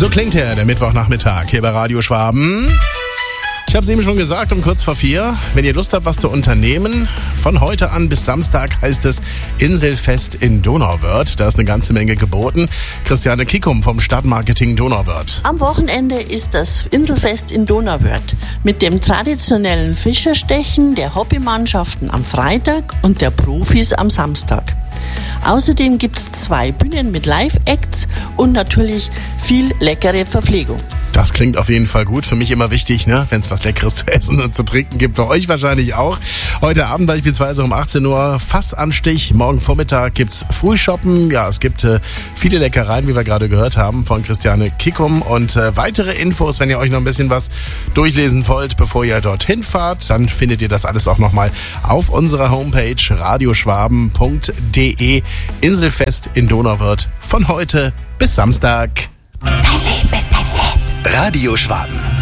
So klingt der Mittwochnachmittag hier bei Radio Schwaben. Ich habe es eben schon gesagt, um kurz vor 4. Wenn ihr Lust habt, was zu unternehmen, von heute an bis Samstag heißt es Inselfest in Donauwörth. Da ist eine ganze Menge geboten. Christiane Kickum vom Stadtmarketing Donauwörth. Am Wochenende ist das Inselfest in Donauwörth mit dem traditionellen Fischerstechen der Hobbymannschaften am Freitag und der Profis am Samstag. Außerdem gibt's 2 Bühnen mit Live-Acts und natürlich viel leckere Verpflegung. Das klingt auf jeden Fall gut. Für mich immer wichtig, ne? Wenn es was Leckeres zu essen und zu trinken gibt. Für euch wahrscheinlich auch. Heute Abend beispielsweise um 18 Uhr Fassanstich. Morgen Vormittag gibt's Frühshoppen. Ja, es gibt viele Leckereien, wie wir gerade gehört haben, von Christiane Kickum. Und weitere Infos, wenn ihr euch noch ein bisschen was durchlesen wollt, bevor ihr dorthin fahrt, dann findet ihr das alles auch nochmal auf unserer Homepage radioschwaben.de. Inselfest in Donauwörth von heute bis Samstag. Dein Leben ist ein Hit. Radio Schwaben.